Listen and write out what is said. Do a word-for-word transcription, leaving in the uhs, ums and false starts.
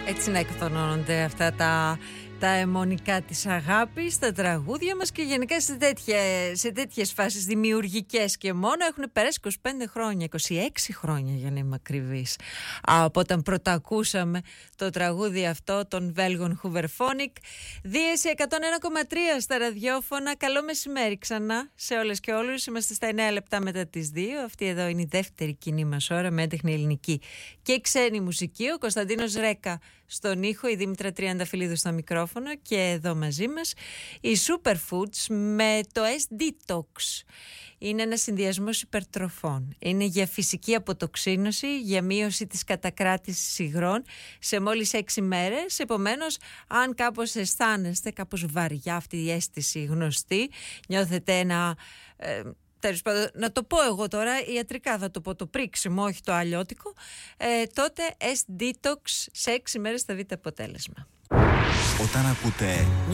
Έτσι να εκδηλώνονται αυτά τα, τα αιμονικά της αγάπης, τα τραγούδια μας και γενικά σε, τέτοια, σε τέτοιες φάσεις δημιουργικές και μόνο. Έχουν περάσει είκοσι πέντε χρόνια, είκοσι έξι χρόνια για να είμαι ακριβής, από όταν πρωτακούσαμε το τραγούδι αυτό των Βέλγων Hooverphonic. Δίεση εκατόν ένα κόμμα τρία στα ραδιόφωνα. Καλό μεσημέρι ξανά σε όλες και όλους. Είμαστε στα εννέα λεπτά μετά τις δύο. Αυτή εδώ είναι η δεύτερη κοινή μας ώρα με έντεχνη ελληνική και ξένη μουσική. Ο Κωνσταντίνος Ρέκα στον ήχο, η Δήμητρα Τριανταφυλλίδου στο μικρόφωνο και εδώ μαζί μας η Superfoods με το S-Detox. Είναι ένα συνδυασμός υπερτροφών. Είναι για φυσική αποτοξίνωση, για μείωση της κατακράτησης υγρών σε μόλις έξι μέρες. Επομένως, αν κάπως αισθάνεστε κάπως βαριά αυτή η αίσθηση γνωστή, νιώθετε ένα... Ε, τέλος πάντων, να το πω εγώ τώρα, ιατρικά θα το πω, το πρίξιμο, όχι το αλλιώτικο, ε, τότε S-Detox σε έξι μέρες θα δείτε αποτέλεσμα. Όταν ακούτε